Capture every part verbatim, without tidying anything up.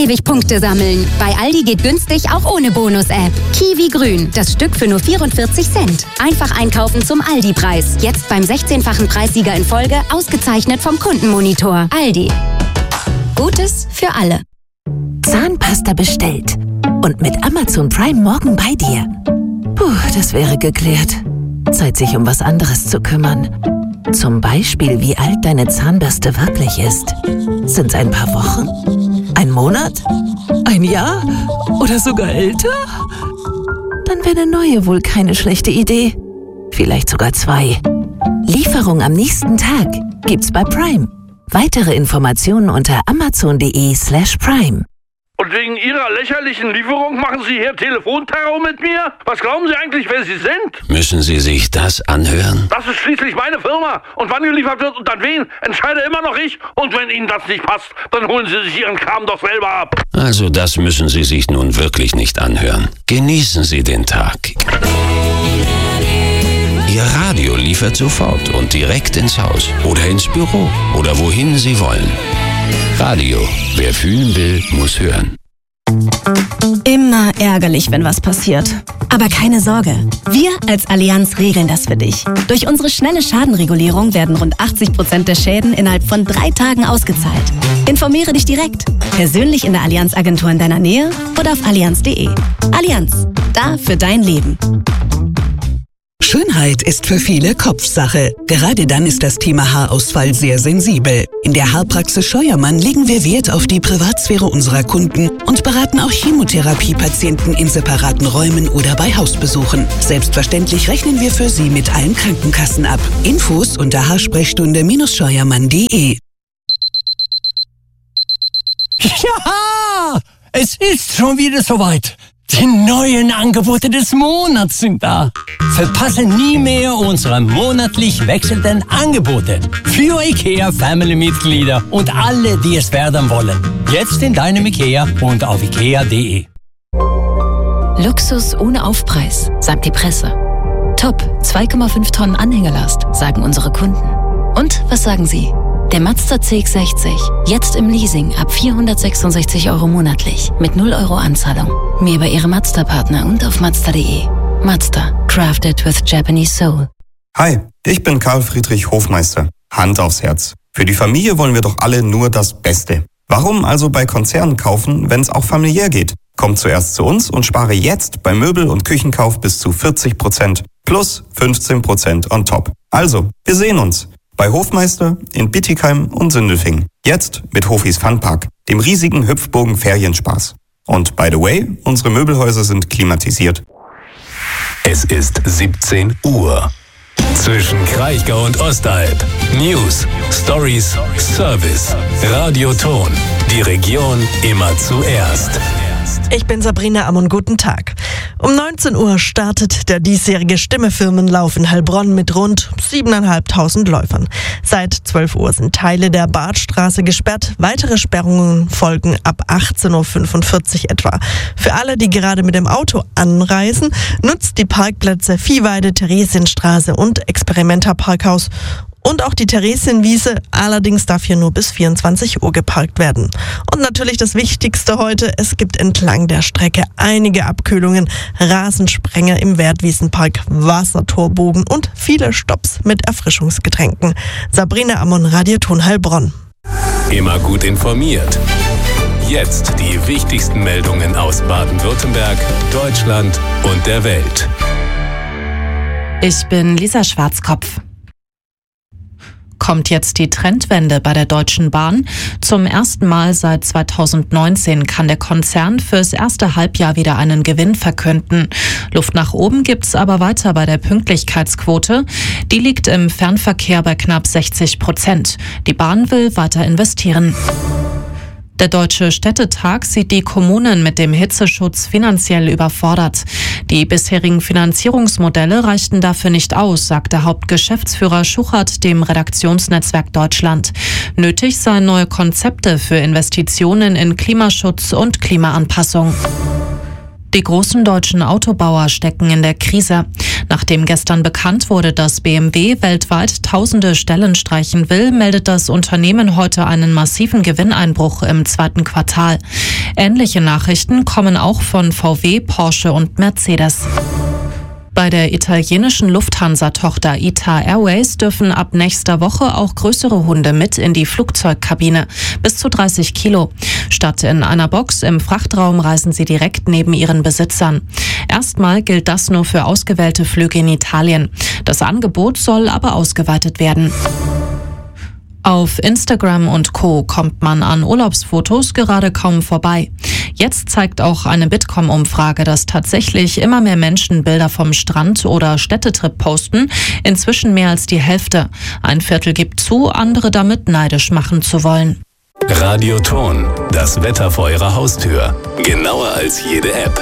ewig Punkte sammeln. Bei Aldi geht günstig auch ohne Bonus-App. Kiwi Grün, das Stück für nur vierundvierzig Cent. Einfach einkaufen zum Aldi-Preis. Jetzt beim sechzehnfachen Preissieger in Folge, ausgezeichnet vom Kundenmonitor. Aldi. Gutes für alle. Zahnpasta bestellt. Und mit Amazon Prime morgen bei dir. Puh, das wäre geklärt. Zeit, sich um was anderes zu kümmern. Zum Beispiel, wie alt deine Zahnbürste wirklich ist. Sind's ein paar Wochen? Ein Monat? Ein Jahr? Oder sogar älter? Dann wäre eine neue wohl keine schlechte Idee. Vielleicht sogar zwei. Lieferung am nächsten Tag gibt's bei Prime. Weitere Informationen unter amazon.de slash prime. Und wegen Ihrer lächerlichen Lieferung machen Sie hier Telefonterror mit mir? Was glauben Sie eigentlich, wer Sie sind? Müssen Sie sich das anhören? Das ist schließlich meine Firma. Und wann geliefert wird und an wen, entscheide immer noch ich. Und wenn Ihnen das nicht passt, dann holen Sie sich Ihren Kram doch selber ab. Also das müssen Sie sich nun wirklich nicht anhören. Genießen Sie den Tag. Ihr Radio liefert sofort und direkt ins Haus oder ins Büro oder wohin Sie wollen. Radio. Wer fühlen will, muss hören. Immer ärgerlich, wenn was passiert. Aber keine Sorge. Wir als Allianz regeln das für dich. Durch unsere schnelle Schadenregulierung werden rund achtzig Prozent der Schäden innerhalb von drei Tagen ausgezahlt. Informiere dich direkt. Persönlich in der Allianz-Agentur in deiner Nähe oder auf allianz punkt de. Allianz. Da für dein Leben. Schönheit ist für viele Kopfsache. Gerade dann ist das Thema Haarausfall sehr sensibel. In der Haarpraxis Scheuermann legen wir Wert auf die Privatsphäre unserer Kunden und beraten auch Chemotherapiepatienten in separaten Räumen oder bei Hausbesuchen. Selbstverständlich rechnen wir für Sie mit allen Krankenkassen ab. Infos unter haarsprechstunde scheuermann punkt de. Ja, es ist schon wieder soweit. Die neuen Angebote des Monats sind da. Verpasse nie mehr unsere monatlich wechselnden Angebote für IKEA Family-Mitglieder und alle, die es werden wollen. Jetzt in deinem IKEA und auf ikea punkt de. Luxus ohne Aufpreis, sagt die Presse. Top, zwei Komma fünf Tonnen Anhängelast, sagen unsere Kunden. Und was sagen Sie? Der Mazda C X sechzig, jetzt im Leasing ab vierhundertsechsundsechzig Euro monatlich mit null Euro Anzahlung. Mehr bei Ihrem Mazda-Partner und auf mazda punkt de. Mazda, crafted with Japanese soul. Hi, ich bin Karl Friedrich Hofmeister. Hand aufs Herz. Für die Familie wollen wir doch alle nur das Beste. Warum also bei Konzernen kaufen, wenn es auch familiär geht? Komm zuerst zu uns und spare jetzt bei Möbel- und Küchenkauf bis zu vierzig Prozent plus fünfzehn Prozent on top. Also, wir sehen uns. Bei Hofmeister in Bittigheim und Sindelfingen. Jetzt mit Hofis Funpark, dem riesigen Hüpfburgen Ferienspaß. Und by the way, unsere Möbelhäuser sind klimatisiert. Es ist siebzehn Uhr. Zwischen Kraichgau und Ostalb. News, Stories, Service, Radioton. Die Region immer zuerst. Ich bin Sabrina Ammon, guten Tag. Um neunzehn Uhr startet der diesjährige Stimmefirmenlauf in Heilbronn mit rund siebentausendfünfhundert Läufern. Seit zwölf Uhr sind Teile der Badstraße gesperrt. Weitere Sperrungen folgen ab achtzehn Uhr fünfundvierzig etwa. Für alle, die gerade mit dem Auto anreisen, nutzt die Parkplätze Viehweide, Theresienstraße und Experimenta Parkhaus. Und auch die Theresienwiese, allerdings darf hier nur bis vierundzwanzig Uhr geparkt werden. Und natürlich das Wichtigste heute, es gibt entlang der Strecke einige Abkühlungen, Rasensprenger im Wertwiesenpark, Wassertorbogen und viele Stopps mit Erfrischungsgetränken. Sabrina Ammon, Radioton Heilbronn. Immer gut informiert. Jetzt die wichtigsten Meldungen aus Baden-Württemberg, Deutschland und der Welt. Ich bin Lisa Schwarzkopf. Kommt jetzt die Trendwende bei der Deutschen Bahn? Zum ersten Mal seit zweitausendneunzehn kann der Konzern fürs erste Halbjahr wieder einen Gewinn verkünden. Luft nach oben gibt's aber weiter bei der Pünktlichkeitsquote. Die liegt im Fernverkehr bei knapp sechzig Prozent. Die Bahn will weiter investieren. Der Deutsche Städtetag sieht die Kommunen mit dem Hitzeschutz finanziell überfordert. Die bisherigen Finanzierungsmodelle reichten dafür nicht aus, sagte Hauptgeschäftsführer Schuchert dem Redaktionsnetzwerk Deutschland. Nötig seien neue Konzepte für Investitionen in Klimaschutz und Klimaanpassung. Die großen deutschen Autobauer stecken in der Krise. Nachdem gestern bekannt wurde, dass B M W weltweit tausende Stellen streichen will, meldet das Unternehmen heute einen massiven Gewinneinbruch im zweiten Quartal. Ähnliche Nachrichten kommen auch von V W, Porsche und Mercedes. Bei der italienischen Lufthansa-Tochter I T A Airways dürfen ab nächster Woche auch größere Hunde mit in die Flugzeugkabine. Bis zu dreißig Kilo. Statt in einer Box im Frachtraum reisen sie direkt neben ihren Besitzern. Erstmal gilt das nur für ausgewählte Flüge in Italien. Das Angebot soll aber ausgeweitet werden. Auf Instagram und Co. kommt man an Urlaubsfotos gerade kaum vorbei. Jetzt zeigt auch eine Bitkom-Umfrage, dass tatsächlich immer mehr Menschen Bilder vom Strand oder Städtetrip posten. Inzwischen mehr als die Hälfte. Ein Viertel gibt zu, andere damit neidisch machen zu wollen. Radioton, das Wetter vor Ihrer Haustür. Genauer als jede App.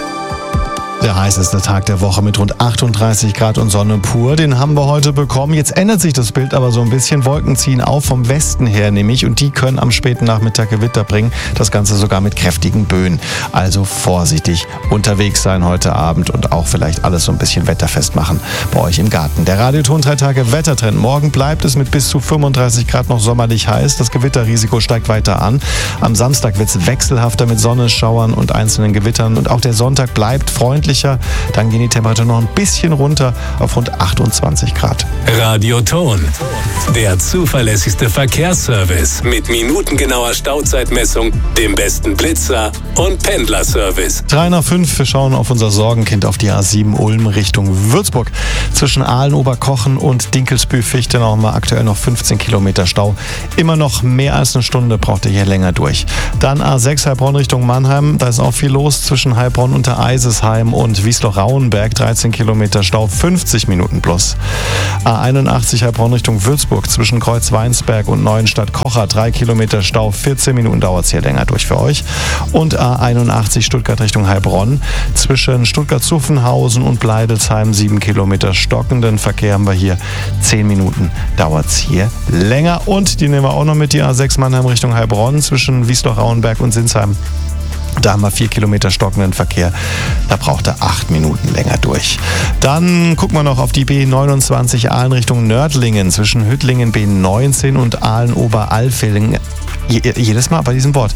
Der heißeste Tag der Woche mit rund achtunddreißig Grad und Sonne pur, den haben wir heute bekommen. Jetzt ändert sich das Bild aber so ein bisschen. Wolken ziehen auf vom Westen her nämlich und die können am späten Nachmittag Gewitter bringen. Das Ganze sogar mit kräftigen Böen. Also vorsichtig unterwegs sein heute Abend und auch vielleicht alles so ein bisschen wetterfest machen bei euch im Garten. Der Radioton drei Tage Wettertrend. Morgen bleibt es mit bis zu fünfunddreißig Grad noch sommerlich heiß. Das Gewitterrisiko steigt weiter an. Am Samstag wird es wechselhafter mit Sonne, Schauern und einzelnen Gewittern. Und auch der Sonntag bleibt freundlich. Dann gehen die Temperaturen noch ein bisschen runter auf rund achtundzwanzig Grad. Radioton, der zuverlässigste Verkehrsservice mit minutengenauer Stauzeitmessung, dem besten Blitzer und Pendlerservice. drei nach fünf, wir schauen auf unser Sorgenkind auf die A sieben Ulm Richtung Würzburg. Zwischen Aalen, Oberkochen und Dinkelsbühl-Fichte haben wir aktuell noch fünfzehn Kilometer Stau. Immer noch mehr als eine Stunde braucht ihr hier länger durch. Dann A sechs Heilbronn Richtung Mannheim, da ist auch viel los zwischen Heilbronn und der Eisesheim und Wiesloch-Rauenberg, dreizehn Kilometer Stau, fünfzig Minuten plus. A einundachtzig Heilbronn Richtung Würzburg, zwischen Kreuz-Weinsberg und Neuenstadt-Kocher, drei Kilometer Stau, vierzehn Minuten dauert es hier länger durch für euch. Und A einundachtzig Stuttgart Richtung Heilbronn, zwischen Stuttgart-Zuffenhausen und Bleidelsheim, sieben Kilometer stockenden Verkehr haben wir hier, zehn Minuten dauert es hier länger. Und die nehmen wir auch noch mit, die A sechs Mannheim Richtung Heilbronn, zwischen Wiesloch-Rauenberg und Sinsheim. Da haben wir vier Kilometer stockenden Verkehr. Da braucht er acht Minuten länger durch. Dann gucken wir noch auf die B neunundzwanzig Aalen Richtung Nördlingen, zwischen Hüttlingen B neunzehn und Aalen-Oberalfingen. Jedes Mal bei diesem Wort.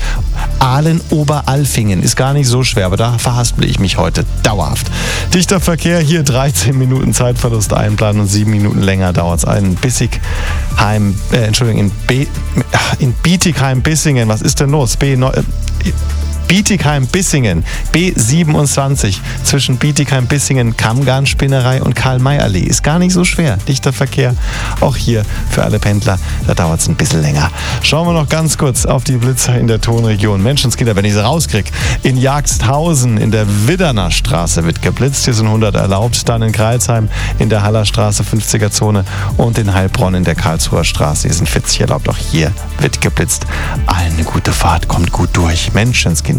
Aalen-Oberalfingen ist gar nicht so schwer, aber da verhaspel ich mich heute dauerhaft. Dichter Verkehr, hier dreizehn Minuten Zeitverlust einplanen und sieben Minuten länger dauert es. In Bissigheim, äh, Entschuldigung, in, B, in Bietigheim-Bissingen, was ist denn los? B neun, äh, Bietigheim-Bissingen, B siebenundzwanzig, zwischen Bietigheim-Bissingen, Kammgarn-Spinnerei und Karl-May-Allee. Ist gar nicht so schwer. Dichter Verkehr, auch hier für alle Pendler, da dauert es ein bisschen länger. Schauen wir noch ganz kurz auf die Blitzer in der Tonregion. Menschenskinder, wenn ich sie rauskriege. In Jagdhausen in der Widderner Straße wird geblitzt, hier sind hundert erlaubt. Dann in Kreilsheim in der Hallerstraße fünfziger-Zone und in Heilbronn in der Karlsruher Straße, hier sind vierzig erlaubt. Auch hier wird geblitzt. Allen eine gute Fahrt, kommt gut durch. Menschenskinder.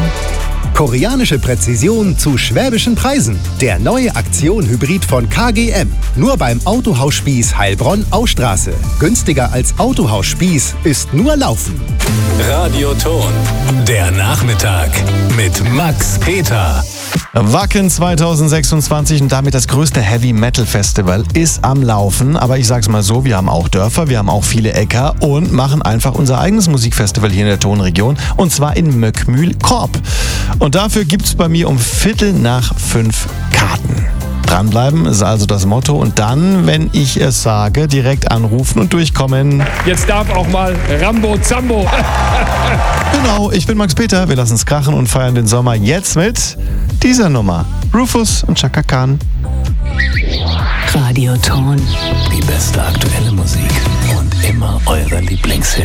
Koreanische Präzision zu schwäbischen Preisen. Der neue Aktion-Hybrid von K G M. Nur beim Autohaus Spieß Heilbronn-Austraße. Günstiger als Autohaus Spieß ist nur Laufen. Radioton, der Nachmittag mit Max Peter. Wacken zweitausendsechsundzwanzig und damit das größte Heavy-Metal-Festival ist am Laufen. Aber ich sag's mal so, wir haben auch Dörfer, wir haben auch viele Äcker und machen einfach unser eigenes Musikfestival hier in der Tonregion. Und zwar in Möckmühl-Korb. Und dafür gibt's bei mir um Viertel nach fünf Karten. Dranbleiben ist also das Motto. Und dann, wenn ich es sage, direkt anrufen und durchkommen. Jetzt darf auch mal Rambo Zambo. Genau, ich bin Max Peter. Wir lassen es krachen und feiern den Sommer jetzt mit dieser Nummer. Rufus und Chaka Khan. Radioton. Die beste aktuelle Musik und immer eure Lieblingshits.